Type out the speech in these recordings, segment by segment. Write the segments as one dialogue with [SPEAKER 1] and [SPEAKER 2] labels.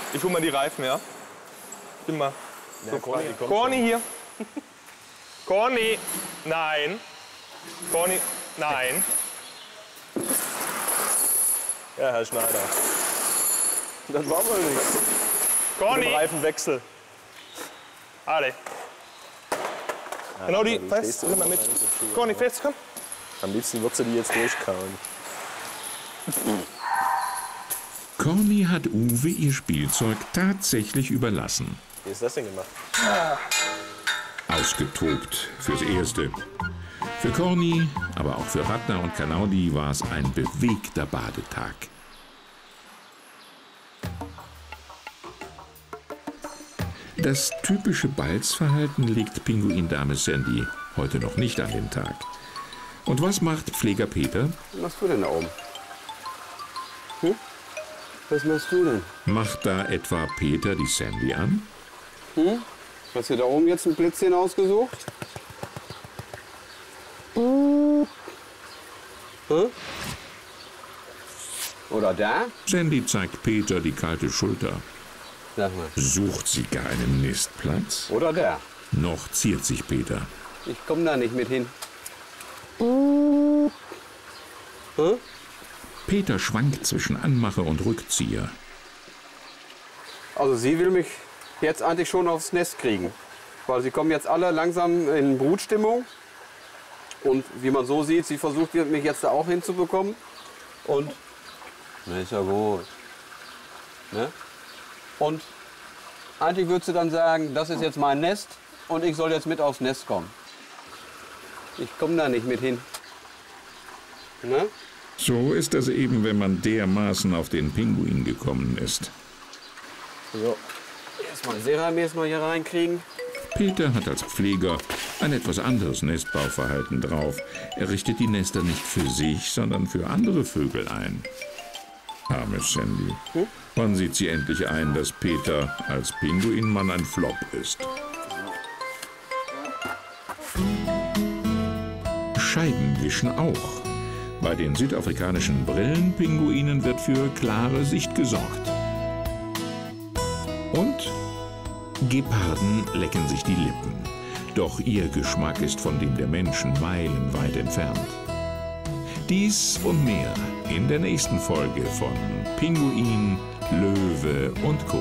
[SPEAKER 1] Ich hol mal die Reifen, ja? Bin mal. So, Corny hier. Corny. Nein. Corny. Nein.
[SPEAKER 2] Ja, Herr Schneider. Das war wohl nichts.
[SPEAKER 1] Corny.
[SPEAKER 2] Reifenwechsel.
[SPEAKER 1] Alle.
[SPEAKER 2] Ja,
[SPEAKER 1] genau die. Fest. Nimm mal mit. Corny, fest, komm.
[SPEAKER 2] Am liebsten würdest du die jetzt durchkauen.
[SPEAKER 3] Corny hat Uwe ihr Spielzeug tatsächlich überlassen.
[SPEAKER 2] Wie ist das denn gemacht?
[SPEAKER 3] Ausgetobt fürs Erste. Für Corny, aber auch für Radner und Kanaudi war es ein bewegter Badetag. Das typische Balzverhalten legt Pinguindame Sandy heute noch nicht an den Tag. Und was macht Pfleger Peter?
[SPEAKER 4] Was machst du denn da oben? Hm? Was machst du denn?
[SPEAKER 3] Macht da etwa Peter die Sandy an?
[SPEAKER 4] Hm? Hast du da oben jetzt ein Plätzchen ausgesucht? Hm? Oder da?
[SPEAKER 3] Sandy zeigt Peter die kalte Schulter.
[SPEAKER 4] Sag mal.
[SPEAKER 3] Sucht sie gar einen Nistplatz?
[SPEAKER 4] Oder da?
[SPEAKER 3] Noch ziert sich Peter.
[SPEAKER 4] Ich komm da nicht mit hin. Hm?
[SPEAKER 3] Peter schwankt zwischen Anmache und Rückzieher.
[SPEAKER 4] Also sie will mich jetzt eigentlich schon aufs Nest kriegen. Weil sie kommen jetzt alle langsam in Brutstimmung. Und wie man so sieht, sie versucht mich jetzt da auch hinzubekommen. Und na, ist ja gut. Ne? Und eigentlich würde sie dann sagen, das ist jetzt mein Nest und ich soll jetzt mit aufs Nest kommen. Ich komme da nicht mit hin. Ne?
[SPEAKER 3] So ist das eben, wenn man dermaßen auf den Pinguin gekommen ist.
[SPEAKER 4] So, erstmal Serum erstmal hier reinkriegen.
[SPEAKER 3] Peter hat als Pfleger ein etwas anderes Nestbauverhalten drauf. Er richtet die Nester nicht für sich, sondern für andere Vögel ein. Arme Sandy. Wann sieht sie endlich ein, dass Peter als Pinguinmann ein Flop ist? Scheibenwischen auch. Bei den südafrikanischen Brillenpinguinen wird für klare Sicht gesorgt. Und Geparden lecken sich die Lippen. Doch ihr Geschmack ist von dem der Menschen meilenweit entfernt. Dies und mehr in der nächsten Folge von Pinguin, Löwe und Co.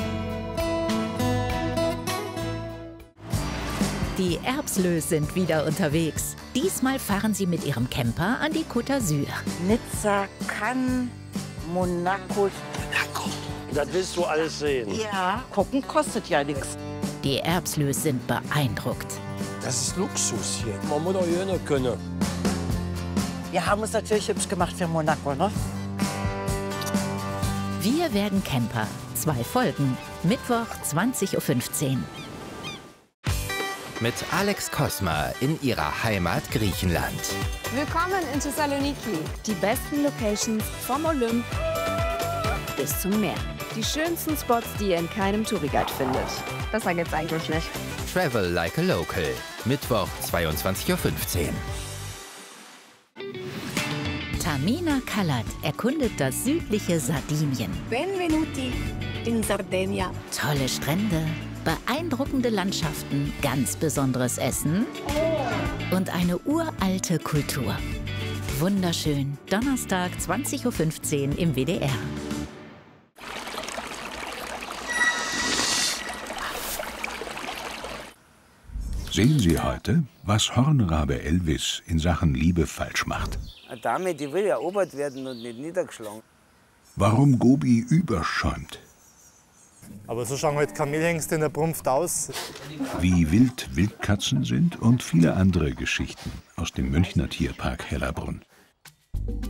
[SPEAKER 5] Die Erbslös sind wieder unterwegs. Diesmal fahren sie mit ihrem Camper an die Côte d'Azur.
[SPEAKER 6] Nizza, Cannes, Monaco.
[SPEAKER 7] Das willst du alles sehen.
[SPEAKER 6] Ja, gucken kostet ja nichts.
[SPEAKER 5] Die Erbslös sind beeindruckt.
[SPEAKER 7] Das ist Luxus hier. Man muss doch hier können.
[SPEAKER 6] Wir haben uns natürlich hübsch gemacht für Monaco, ne?
[SPEAKER 5] Wir werden Camper. 2 Folgen. Mittwoch 20:15 Uhr.
[SPEAKER 8] Mit Alex Kosma in ihrer Heimat Griechenland.
[SPEAKER 9] Willkommen in Thessaloniki. Die besten Locations vom Olymp bis zum Meer. Die schönsten Spots, die ihr in keinem Touriguide findet. Besser geht's eigentlich nicht.
[SPEAKER 8] Travel like a local. Mittwoch 22:15 Uhr.
[SPEAKER 5] Tamina Kalat erkundet das südliche Sardinien.
[SPEAKER 10] Benvenuti in Sardinia.
[SPEAKER 5] Tolle Strände, beeindruckende Landschaften, ganz besonderes Essen und eine uralte Kultur. Wunderschön. Donnerstag 20:15 Uhr im WDR.
[SPEAKER 11] Sehen Sie heute, was Hornrabe Elvis in Sachen Liebe falsch macht.
[SPEAKER 12] Eine Dame, die will erobert werden und nicht niedergeschlagen.
[SPEAKER 11] Warum Gobi überschäumt.
[SPEAKER 13] Aber so schauen halt Kamelhengste in der Brunft aus.
[SPEAKER 11] Wie wild Wildkatzen sind und viele andere Geschichten aus dem Münchner Tierpark Hellerbrunn.